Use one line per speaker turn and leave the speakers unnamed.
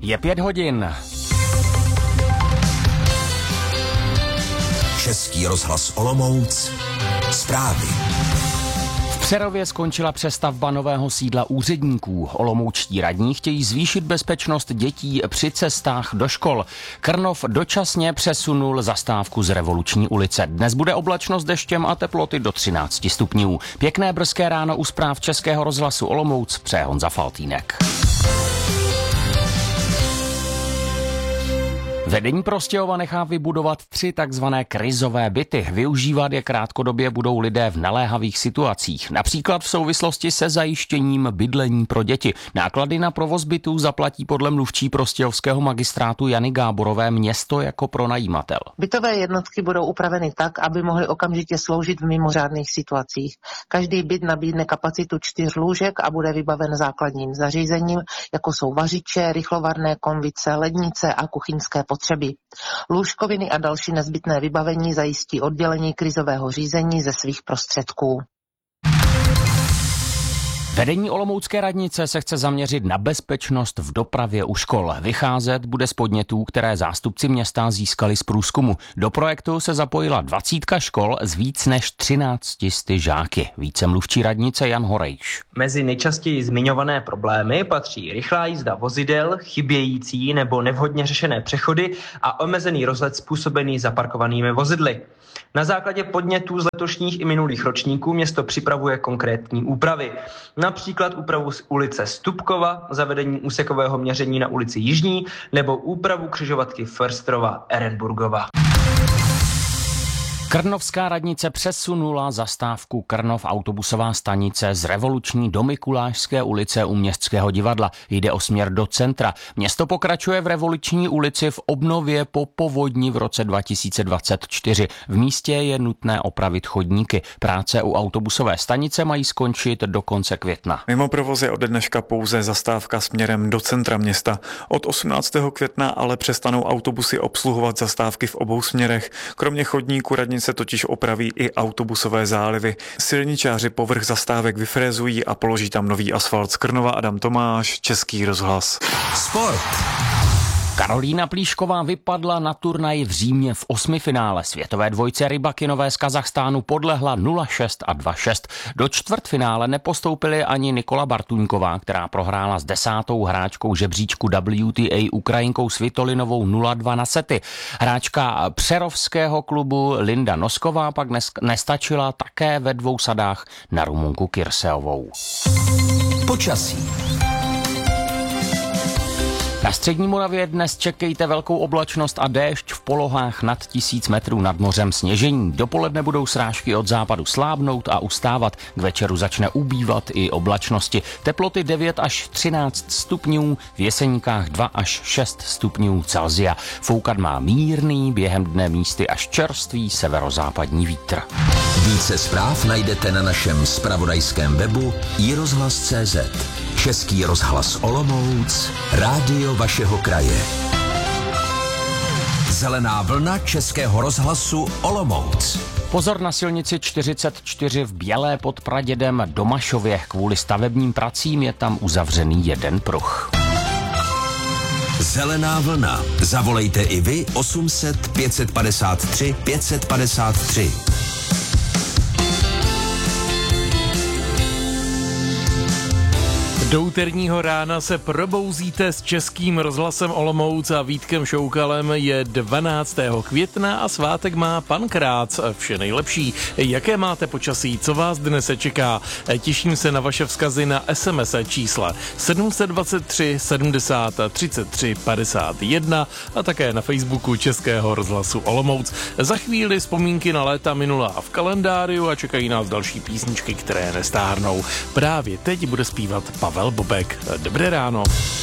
Je 5 hodin.
Český rozhlas Olomouc. Zprávy.
V Přerově skončila přestavba nového sídla úředníků. Olomoučtí radní chtějí zvýšit bezpečnost dětí při cestách do škol. Krnov dočasně přesunul zastávku z Revoluční ulice. Dnes bude oblačno s deštěm a teploty do 13 stupňů. Pěkné brzké ráno u zpráv Českého rozhlasu Olomouc přeje Honza Faltýnek. Vedení Prostějova nechá vybudovat 3 takzvané krizové byty. Využívat je krátkodobě budou lidé v naléhavých situacích, například v souvislosti se zajištěním bydlení pro děti. Náklady na provoz bytů zaplatí podle mluvčí prostějovského magistrátu Jany Gáborové město jako pronajímatel.
Bytové jednotky budou upraveny tak, aby mohly okamžitě sloužit v mimořádných situacích. Každý byt nabídne kapacitu 4 lůžek a bude vybaven základním zařízením, jako jsou vařiče, rychlovarné konvice, lednice a kuchyňské potřeby. Lůžkoviny a další nezbytné vybavení zajistí oddělení krizového řízení ze svých prostředků.
Vedení olomoucké radnice se chce zaměřit na bezpečnost v dopravě u škol. Vycházet bude z podnětů, které zástupci města získali z průzkumu. Do projektu se zapojila 20 škol s víc než 13 žáky. Více mluvčí radnice Jan Horejš.
Mezi nejčastěji zmiňované problémy patří rychlá jízda vozidel, chybějící nebo nevhodně řešené přechody a omezený rozhled způsobený zaparkovanými vozidly. Na základě podnětů z letošních i minulých ročníků město připravuje konkrétní úpravy. Například úpravu z ulice Stupkova, zavedení úsekového měření na ulici Jižní nebo úpravu křižovatky Förstrova Ehrenburgova.
Krnovská radnice přesunula zastávku Krnov autobusová stanice z Revoluční do Mikulášské ulice u Městského divadla. Jde o směr do centra. Město pokračuje v Revoluční ulici v obnově po povodni v roce 2024. V místě je nutné opravit chodníky. Práce u autobusové stanice mají skončit do konce května.
Mimo provoz je ode dneška pouze zastávka směrem do centra města. Od 18. května ale přestanou autobusy obsluhovat zastávky v obou směrech. Kromě chodníku radnice se totiž opraví i autobusové zálivy. Silničáři povrch zastávek vyfrézují a položí tam nový asfalt. Z Krnova Adam Tomáš, Český rozhlas.
Sport.
Karolína Plíšková vypadla na turnaji v Římě v 8. finále. Světové dvojce Rybakinové z Kazachstánu podlehla 0-6 a 2-6. Do čtvrtfinále nepostoupili ani Nikola Bartuňková, která prohrála s 10. hráčkou žebříčku WTA Ukrajinkou Svitolinovou 0-2 na sety. Hráčka přerovského klubu Linda Nosková pak nestačila také ve 2 sadách na Rumunku Kirseovou.
Počasí.
Na střední Moravě dnes čekejte velkou oblačnost a déšť, v polohách nad 1000 metrů nad mořem sněžení. Dopoledne budou srážky od západu slábnout a ustávat. K večeru začne ubývat i oblačnosti. Teploty 9 až 13 stupňů, v Jeseníkách 2 až 6 stupňů Celsia. Foukat má mírný, během dne místy až čerstvý severozápadní vítr.
Více zpráv najdete na našem zpravodajském webu iRozhlas.cz. Český rozhlas Olomouc, rádio vašeho kraje. Zelená vlna Českého rozhlasu Olomouc.
Pozor na silnici 44 v Bělé pod Pradědem Domašově. Kvůli stavebním pracím je tam uzavřený jeden pruh.
Zelená vlna. Zavolejte i vy 800 553 553.
Do úterního rána se probouzíte s Českým rozhlasem Olomouc a Vítkem Šoukalem. Je 12. května a svátek má Pankrác. Vše nejlepší. Jaké máte počasí? Co vás dnes čeká? Těším se na vaše vzkazy na SMS čísla 723 70 33 51 a také na Facebooku Českého rozhlasu Olomouc. Za chvíli vzpomínky na léta minulá v kalendáriu a čekají nás další písničky, které nestárnou. Právě teď bude zpívat Pavel Bobek. Dobré ráno.